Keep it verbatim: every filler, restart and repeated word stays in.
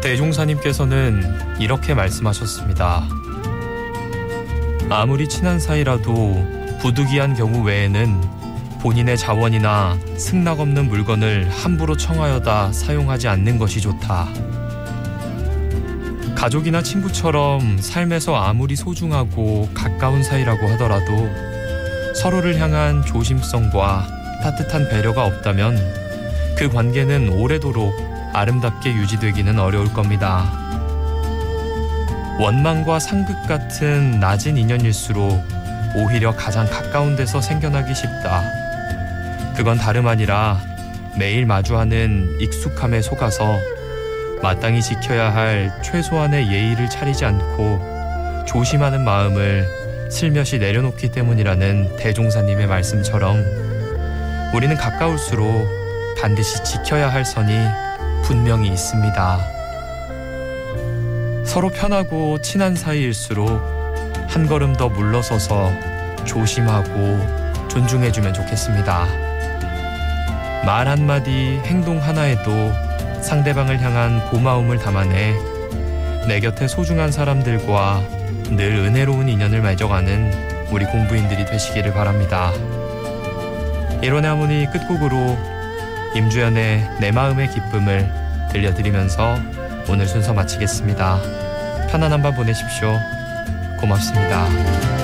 대종사님께서는 이렇게 말씀하셨습니다. 아무리 친한 사이라도 부득이한 경우 외에는 본인의 자원이나 승낙 없는 물건을 함부로 청하여다 사용하지 않는 것이 좋다. 가족이나 친구처럼 삶에서 아무리 소중하고 가까운 사이라고 하더라도 서로를 향한 조심성과 따뜻한 배려가 없다면 그 관계는 오래도록 아름답게 유지되기는 어려울 겁니다. 원망과 상극 같은 낮은 인연일수록 오히려 가장 가까운 데서 생겨나기 쉽다. 그건 다름 아니라 매일 마주하는 익숙함에 속아서 마땅히 지켜야 할 최소한의 예의를 차리지 않고 조심하는 마음을 슬며시 내려놓기 때문이라는 대종사님의 말씀처럼 우리는 가까울수록 반드시 지켜야 할 선이 분명히 있습니다. 서로 편하고 친한 사이일수록 한 걸음 더 물러서서 조심하고 존중해주면 좋겠습니다. 말 한마디, 행동 하나에도 상대방을 향한 고마움을 담아내 내 곁에 소중한 사람들과 늘 은혜로운 인연을 맺어가는 우리 공부인들이 되시기를 바랍니다. 일원의 하모니 끝곡으로 임주연의 내 마음의 기쁨을 들려드리면서 오늘 순서 마치겠습니다. 편안한 밤 보내십시오. 고맙습니다.